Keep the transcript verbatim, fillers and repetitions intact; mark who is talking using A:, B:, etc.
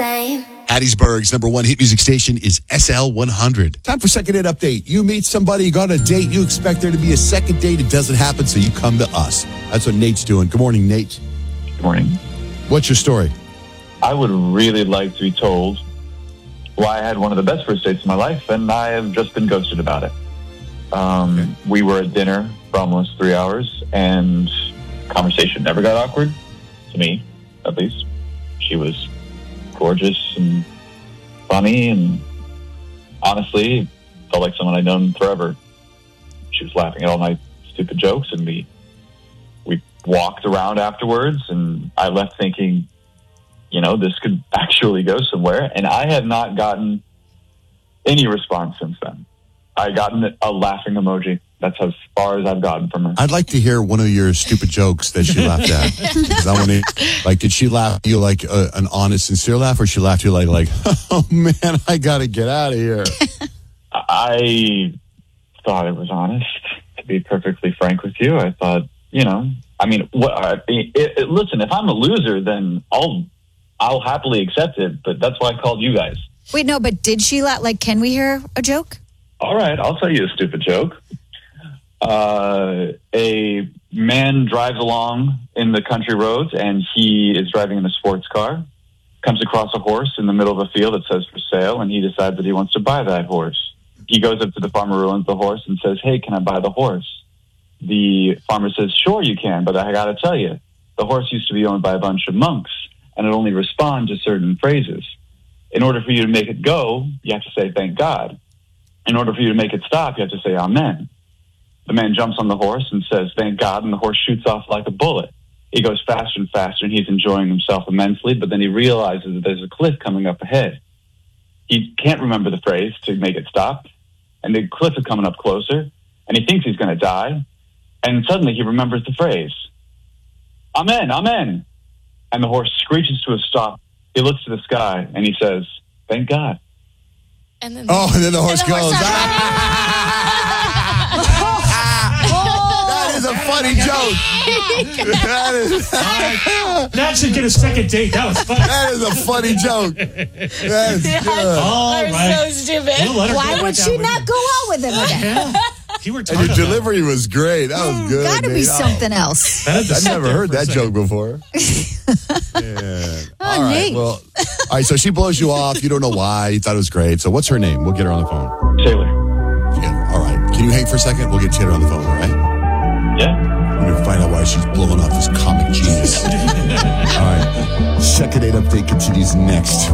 A: same.
B: Hattiesburg's number one hit music station is S L one hundred. Time for Second Date Update. You meet somebody, you go on a date, you expect there to be a second date. It doesn't happen, so you come to us. That's what Nate's doing. Good morning, Nate.
C: Good morning.
B: What's your story?
C: I would really like to be told why I had one of the best first dates of my life, and I have just been ghosted about it. Um, okay. We were at dinner for almost three hours, and conversation never got awkward, to me, at least. She was gorgeous and funny, and honestly, felt like someone I'd known forever. She was laughing at all my stupid jokes, and we we walked around afterwards, and I left thinking, you know, this could actually go somewhere. And I have not gotten any response since then. I gotten a laughing emoji. That's as far as I've gotten from her.
B: I'd like to hear one of your stupid jokes that she laughed at. 'Cause I want to, like, did she laugh at you like a, an honest, sincere laugh, or she laughed at you like, like, oh man, I got to get out of here?
C: I thought it was honest, to be perfectly frank with you. I thought, you know, I mean, what? I, it, it, listen, if I'm a loser, then I'll I'll happily accept it. But that's why I called you guys.
D: Wait, no, but did she laugh? Like, can we hear a joke?
C: All right, I'll tell you a stupid joke. Uh, a man drives along in the country roads, and he is driving in a sports car, comes across a horse in the middle of a field that says for sale, and he decides that he wants to buy that horse. He goes up to the farmer who owns the horse and says, hey, can I buy the horse? The farmer says, sure you can, but I got to tell you, the horse used to be owned by a bunch of monks, and it only responds to certain phrases. In order for you to make it go, you have to say, thank God. In order for you to make it stop, you have to say, amen. The man jumps on the horse and says, thank God, and the horse shoots off like a bullet. He goes faster and faster, and he's enjoying himself immensely, but then he realizes that there's a cliff coming up ahead. He can't remember the phrase to make it stop, and the cliff is coming up closer, and he thinks he's going to die, and suddenly he remembers the phrase, amen, amen. And the horse screeches to a stop. He looks to the sky, and he says, thank God.
E: And then
B: oh, and then the horse
E: the horse
B: goes, That is a funny joke. that, is,
F: that should get a second date. That was funny.
B: That is a funny joke. That's good.
F: All right.
E: So stupid.
F: We'll
D: Why would she not
F: you.
D: go out with him again?
F: Yeah. You were
B: and your delivery that. was great. That was good.
D: Got to be something else.
B: I've never heard that joke before. Yeah.
D: Oh,
B: all right.
D: Nate.
B: Well, all right. So she blows you off. You don't know why. You thought it was great. So what's her name? We'll get her on the phone.
C: Taylor.
B: Yeah. All right. Can you hang for a second? We'll get Taylor on the phone. All right.
C: Yeah.
B: We're going to find out why she's blowing off this comic genius. All right. Second Date Update continues next.